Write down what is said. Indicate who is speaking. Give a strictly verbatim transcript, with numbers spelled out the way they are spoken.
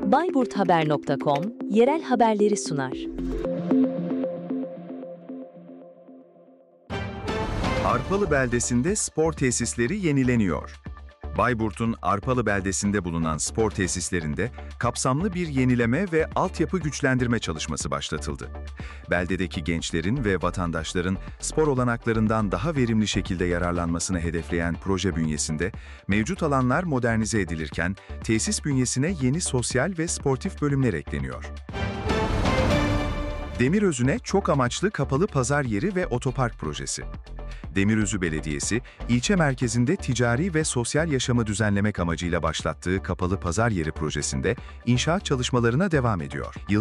Speaker 1: bayburthaber nokta com yerel haberleri sunar.
Speaker 2: Arpalı beldesinde spor tesisleri yenileniyor. Bayburt'un Arpalı beldesinde bulunan spor tesislerinde kapsamlı bir yenileme ve altyapı güçlendirme çalışması başlatıldı. Beldedeki gençlerin ve vatandaşların spor olanaklarından daha verimli şekilde yararlanmasını hedefleyen proje bünyesinde mevcut alanlar modernize edilirken tesis bünyesine yeni sosyal ve sportif bölümler ekleniyor. Demirözü'ne çok amaçlı kapalı pazar yeri ve otopark projesi. Demirözü Belediyesi, ilçe merkezinde ticari ve sosyal yaşamı düzenlemek amacıyla başlattığı kapalı pazar yeri projesinde inşaat çalışmalarına devam ediyor.